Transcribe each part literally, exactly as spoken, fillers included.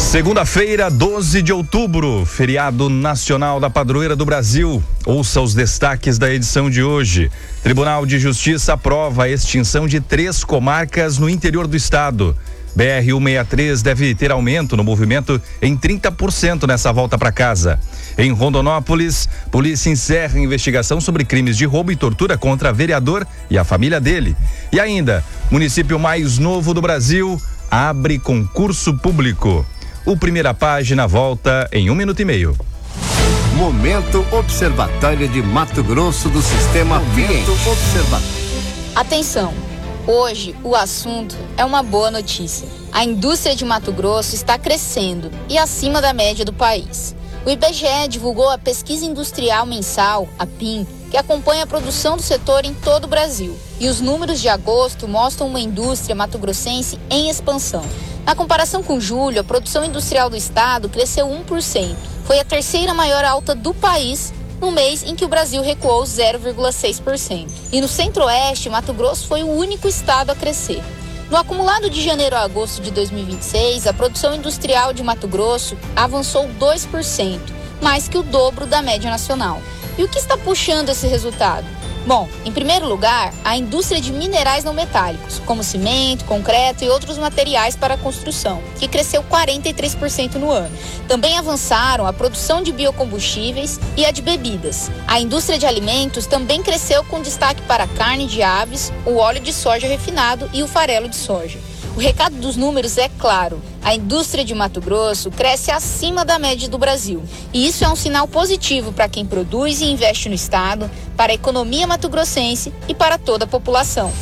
Segunda-feira, doze de outubro, feriado nacional da Padroeira do Brasil. Ouça os destaques da edição de hoje. Tribunal de Justiça aprova a extinção de três comarcas no interior do estado. B R cento e sessenta e três deve ter aumento no movimento em trinta por cento nessa volta para casa. Em Rondonópolis, polícia encerra investigação sobre crimes de roubo e tortura contra vereador e a família dele. E ainda, município mais novo do Brasil abre concurso público. O Primeira Página volta em um minuto e meio. Momento Observatório de Mato Grosso do Sistema Momento Observatório. Atenção! Hoje o assunto é uma boa notícia. A indústria de Mato Grosso está crescendo e acima da média do país. O I B G E divulgou a Pesquisa Industrial Mensal, a P I M, que acompanha a produção do setor em todo o Brasil. E os números de agosto mostram uma indústria mato-grossense em expansão. Na comparação com julho, a produção industrial do estado cresceu um por cento. Foi a terceira maior alta do país no mês em que o Brasil recuou zero vírgula seis por cento. E no Centro-Oeste, Mato Grosso foi o único estado a crescer. No acumulado de janeiro a agosto de dois mil e vinte e seis, a produção industrial de Mato Grosso avançou dois por cento, mais que o dobro da média nacional. E o que está puxando esse resultado? Bom, em primeiro lugar, a indústria de minerais não metálicos, como cimento, concreto e outros materiais para a construção, que cresceu quarenta e três por cento no ano. Também avançaram a produção de biocombustíveis e a de bebidas. A indústria de alimentos também cresceu com destaque para a carne de aves, o óleo de soja refinado e o farelo de soja. O recado dos números é claro. A indústria de Mato Grosso cresce acima da média do Brasil. E isso é um sinal positivo para quem produz e investe no estado, para a economia mato-grossense e para toda a população.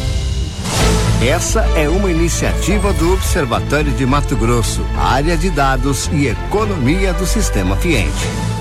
Essa é uma iniciativa do Observatório de Mato Grosso, área de dados e economia do Sistema Fiente.